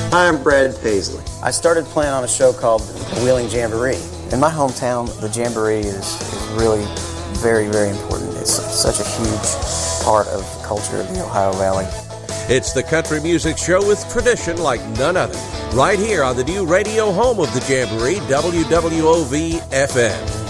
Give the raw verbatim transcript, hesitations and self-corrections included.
Hi, I'm Brad Paisley. I started playing on a show called the Wheeling Jamboree. In my hometown, the Jamboree is, is really very, very important. It's such a huge part of the culture of the Ohio Valley. It's the country music show with tradition like none other, right here on the new radio home of the Jamboree, W W O V F M.